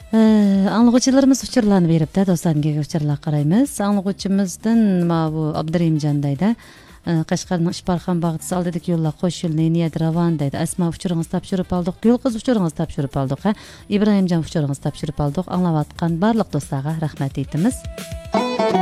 Аңлыгучыларыбыз учурларны берип да, достордун кээ учурларга карайбыз. Аңлыгучубуздун бул Абдырайымжан дейт. Кашкардын Ишбархан багытысы алдыдагы юлла кош юлуна ният раван дейт. Асма учуруңузду тапшырып алдык. Гүл кыз учуруңузду тапшырып алдык. Ибраимжан учуруңузду тапшырып алдык. Аңлап аткан барлык досторго рахмат айтабыз.